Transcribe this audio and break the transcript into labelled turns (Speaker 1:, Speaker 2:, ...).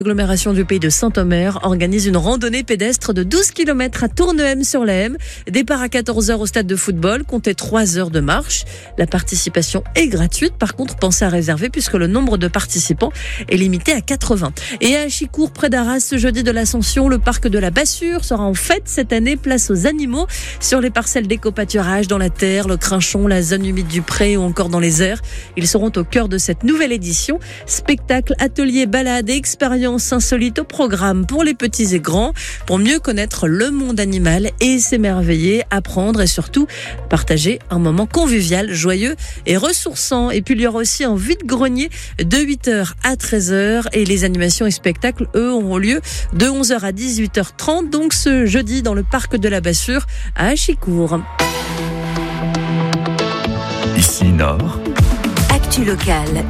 Speaker 1: L'agglomération du pays de Saint-Omer organise une randonnée pédestre de 12 km à Tournehem-sur-la-Hemme. Départ à 14h au stade de football, comptez 3 heures de marche. La participation est gratuite. Par contre, pensez à réserver puisque le nombre de participants est limité à 80. Et à Achicourt, près d'Arras, ce jeudi de l'Ascension, le parc de la Bassure sera en fête cette année. Place aux animaux sur les parcelles d'éco-pâturage, dans la terre, le Crinchon, la zone humide du Pré ou encore dans les airs. Ils seront au cœur de cette nouvelle édition. Spectacles, ateliers, balades et expériences insolites au programme pour les petits et grands, pour mieux connaître le monde animal et s'émerveiller, apprendre et surtout partager un moment convivial, joyeux et ressourçant. Et puis il y aura aussi un vide-grenier de 8h à 13h et les animations et spectacles, eux, auront lieu de 11h à 18h30, donc ce jeudi dans le parc de la Bassure à Achicourt.
Speaker 2: Ici Nord.
Speaker 3: Actu locale,